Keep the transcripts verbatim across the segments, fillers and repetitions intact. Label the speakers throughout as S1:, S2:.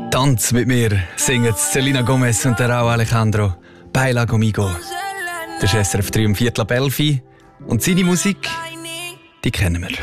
S1: Tanz mit mir singen Selena Gomez und der Raúl Alejandro. Baila conmigo. Das ist S R F drei um Viertel ab elf. Und seine Musik, die kennen wir.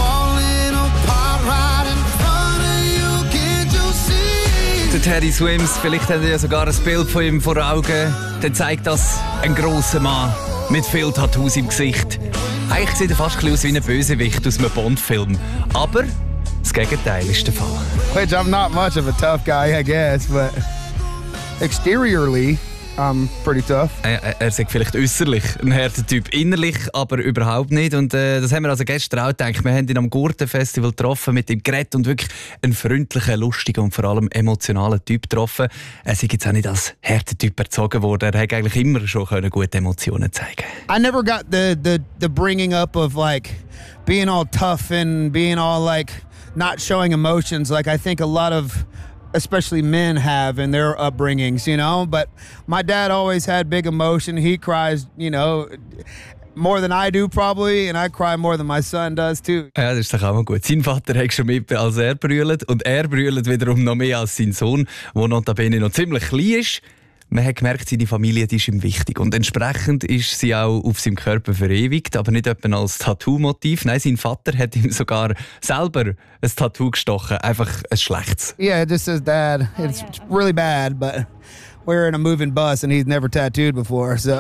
S1: Der Teddy Swims, vielleicht habt ihr ja sogar ein Bild von ihm vor Augen. Dann zeigt das ein grosser Mann mit viel Tattoos im Gesicht. Eigentlich sieht er fast ein bisschen aus wie ein Bösewicht aus einem Bond-Film. Aber das Gegenteil ist der Fall.
S2: Which I'm not much of a tough guy, I guess, but exteriorly, I'm pretty tough.
S1: Er, er, er sagt vielleicht äußerlich ein harter Typ, innerlich aber überhaupt nicht. Und äh, das haben wir also gestern auch gedacht. Wir haben ihn am Gurten-Festival getroffen, mit ihm geredet und wirklich einen freundlichen, lustigen und vor allem emotionalen Typ getroffen. Er ist jetzt auch nicht als harter Typ erzogen worden. Er hat eigentlich immer schon können gute Emotionen zeigen.
S2: I never got the, the, the bringing up of like being all tough and being all like not showing emotions like I think a lot of especially men have in their upbringings, you know, but my dad always had big emotion. He cries, you know, more than I do probably, and I cry more than my son does too.
S1: Ja, das ist doch auch mal gut. Sein Vater hat schon mit, als er brüllt, und er brüllt wiederum noch mehr als sein Sohn, der notabene noch ziemlich klein ist. Man hat gemerkt, seine Familie die ist ihm wichtig. Und entsprechend ist sie auch auf seinem Körper verewigt, aber nicht etwa als Tattoo-Motiv. Nein, sein Vater hat ihm sogar selber ein Tattoo gestochen. Einfach ein schlechtes.
S2: Yeah, it just says dad. It's really bad, but we're in a moving bus and he's never tattooed before, so.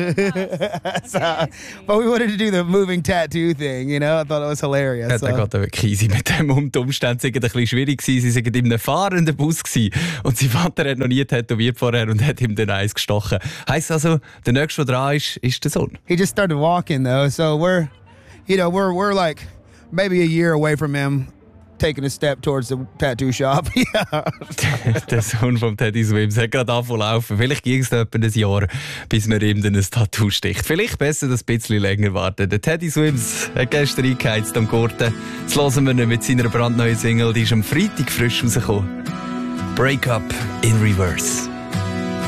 S2: so but we wanted to do the moving tattoo thing, you know? I thought it was hilarious.
S1: Ja,
S2: so.
S1: da geht wirklich easy mit dem um. Die Umstände waren ein bisschen schwierig. Sie waren in einem fahrenden Bus und sein Vater hat noch nie tätowiert vorher und hat ihm den Eis gestochen. Heisst also, der nächste, der dran ist, ist der Sohn.
S2: He just started walking though, so we're, you know, we're we're like maybe a year away from him taking a step towards the tattoo shop.
S1: Der Sohn von Teddy Swims hat gerade angefangen zu laufen. Vielleicht ging es noch etwa ein Jahr, bis man ihm dann ein Tattoo sticht. Vielleicht besser das ein bisschen länger warten. Der Teddy Swims hat gestern eingeheizt am Gurten. Jetzt hören wir ihn mit seiner brandneuen Single. Die ist am Freitag frisch rausgekommen. Break Up in Reverse.